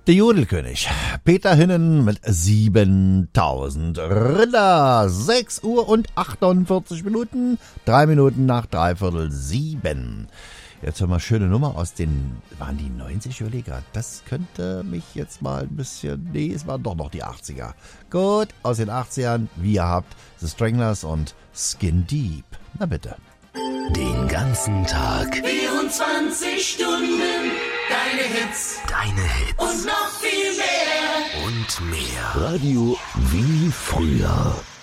Der Jodelkönig, Peter Hinnen mit 7000 Rinder, 6 Uhr und 48 Minuten, 3 Minuten nach 6:45. Jetzt haben wir eine schöne Nummer aus waren die 90, ich überlege gerade, das könnte mich jetzt mal ein bisschen, nee, es waren doch noch die 80er. Gut, aus den 80ern, wie ihr habt, The Stranglers und Skin Deep. Na bitte. Den ganzen Tag. 24 Stunden. Deine Hits. Und Und noch viel mehr. Und mehr. Radio wie früher.